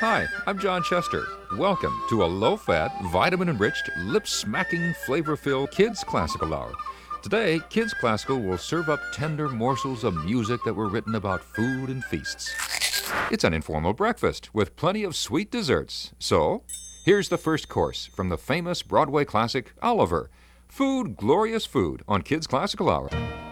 Hi, I'm John Chester. Welcome to a low-fat, vitamin-enriched, lip-smacking, flavor-filled Kids Classical Hour. Today, Kids Classical will serve up tender morsels of music that were written about food and feasts. It's an informal breakfast with plenty of sweet desserts. So, here's the first course from the famous Broadway classic, Oliver. Food, glorious food on Kids Classical Hour.